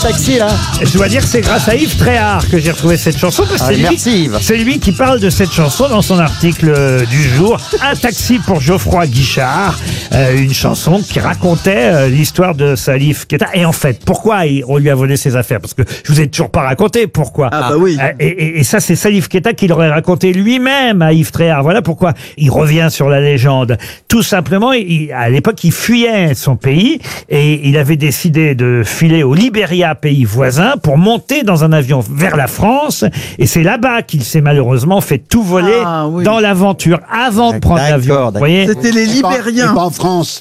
taxi là. Je dois dire que c'est grâce à Yves Tréhard que j'ai retrouvé cette chanson. Parce que Merci Yves. c'est lui qui parle de cette chanson dans son article du jour. Un taxi pour Geoffroy Guichard. Une chanson qui racontait l'histoire de Salif Keita. Et en fait, pourquoi on lui a volé ses affaires? Parce que je vous ai toujours pas raconté pourquoi. Ah bah oui. Et ça, c'est Salif Keita qui l'aurait raconté lui-même à Yves Tréhard. Voilà pourquoi il revient sur la légende. Tout simplement, à l'époque, il fuyait son pays et il avait décidé de filer au Libéria, pays voisin, pour monter dans un avion vers la France. Et c'est là-bas qu'il s'est malheureusement fait tout voler dans l'aventure avant de prendre l'avion. Vous voyez, c'était les Libériens. Pas en France.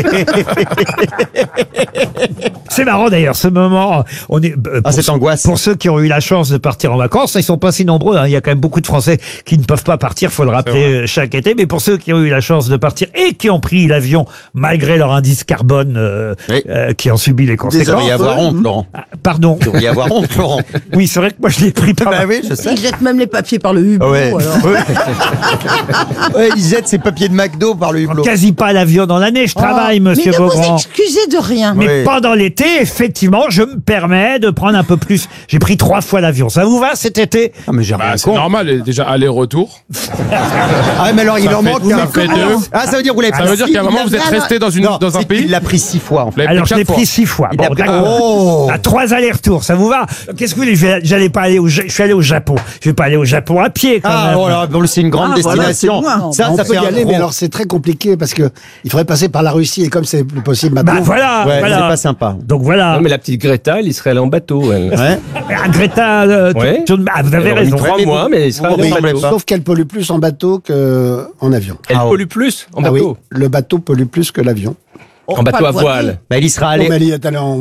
c'est marrant d'ailleurs ce moment. On est cette angoisse. Pour ceux qui ont eu la chance de partir en vacances, ils sont pas si nombreux. Hein. Il y a quand même beaucoup de Français qui ne peuvent pas partir, faut le rappeler chaque été. Mais pour ceux qui ont eu la chance de partir et qui ont pris l'avion malgré leur indice carbone, qui en subit les conséquences. Il devrait y avoir honte, Laurent. Pardon. Il devrait y avoir honte, Laurent. Oui, c'est vrai que moi je l'ai pris par. Bah oui, je sais. Ils jettent même les papiers par le hublot. Ouais. Alors. Ouais, ils jettent ses papiers de McDo par le hublot. Quasi pas l'avion dans l'année. Je travaille, monsieur Mais ne vous Beaugrand. excusez de rien. Mais Oui. pendant l'été, effectivement, je me permets de prendre un peu plus. J'ai pris 3 fois l'avion. Ça vous va cet été? Ah, mais j'ai rien C'est normal, déjà aller-retour. Ah, mais alors il en manque ça un. fait 2. Ah, ça veut dire que vous l'avez Ça veut dire qu'à un moment, vous êtes resté dans un pays. Il l'a pris 6 fois en fait. Alors je l'ai pris 6 fois. Il a pris- d'accord. Oh. À 3 allers-retours, ça vous va? Qu'est-ce que vous voulez? J'allais pas aller je suis allé au Japon. Je vais pas aller au Japon à pied quand Ah, même. oh là, bon, c'est une grande voilà, destination. c'est loin. Ça On peut fait y un aller, gros- mais alors c'est très compliqué parce que il faudrait passer par la Russie et comme c'est plus possible Bah maintenant. voilà, Ouais, voilà. c'est pas sympa. Donc voilà. Non, mais la petite Greta, elle y serait allée en bateau. Elle. Ouais. Ah, Greta, Ouais. vous avez Elle aurait mis raison. 3 mois, mais elle serait Vous allée en ressemblez bateau. pas. Sauf qu'elle pollue plus en bateau qu'en avion. Elle Ah, pollue plus en Ah oui, bateau. le bateau pollue plus que l'avion. En bateau à voile. Bah, il y sera Non, allé. mais elle y est allée en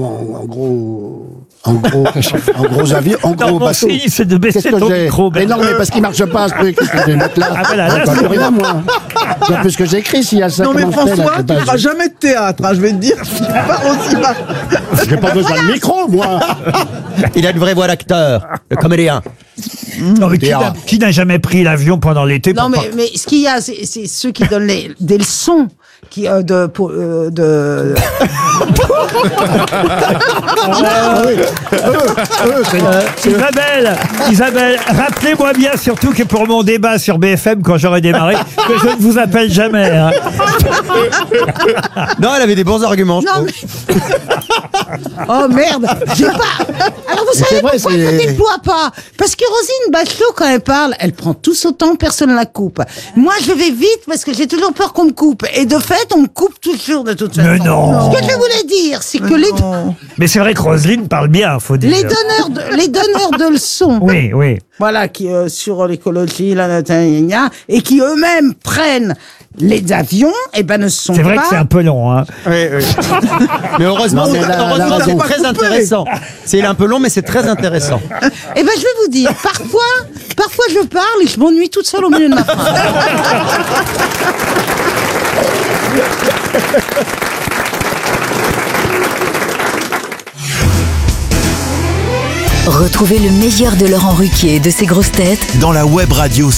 gros avion, en Non, gros mon bateau. signe, c'est de baisser Qu'est-ce que ton j'ai? micro. Mais non, mais parce qu'il marche pas ce truc. Qu'est-ce que j'ai mettre là? Ah, voilà, là, J'en c'est peux rien, moi. C'est un peu ce que j'écris s'il y a ça. Non mais comment je fais, là, François, c'est tu pas- ne feras jamais de théâtre, hein, je vais te dire. Tu pars aussi bas. J'ai pas besoin de micro, moi. Il a une vraie voix d'acteur, de comédien. Non, mais qui n'a jamais pris l'avion pendant l'été? Non pour mais ce qu'il y a, c'est ceux qui donnent des leçons. Isabelle, rappelez-moi bien surtout que pour mon débat sur BFM quand j'aurai démarré, que je ne vous appelle jamais. Hein. Non, elle avait des bons arguments. je Non trouve. mais... Oh merde, j'ai pas... Alors vous savez c'est vrai, pourquoi c'est- ça déploie pas? Parce que Roselyne Bachelot, quand elle parle, elle prend tout son temps, personne ne la coupe. Moi, je vais vite parce que j'ai toujours peur qu'on me coupe. Et de fait, on me coupe toujours de toute façon. Mais non. Ce que je voulais dire, c'est que Mais c'est vrai que Roselyne parle bien, faut dire. les donneurs de leçons, Oui, oui. voilà, qui sur l'écologie, et qui eux-mêmes prennent les avions, et ben ne sont C'est vrai pas... que c'est un peu long. Hein. Mais heureusement, Non, mais heureusement, la c'est raison. très intéressant. C'est un peu long, mais c'est très intéressant. Eh ben, je vais vous dire, parfois je parle et je m'ennuie toute seule au milieu de ma phrase. Retrouvez le meilleur de Laurent Ruquier et de ses grosses têtes dans la web radio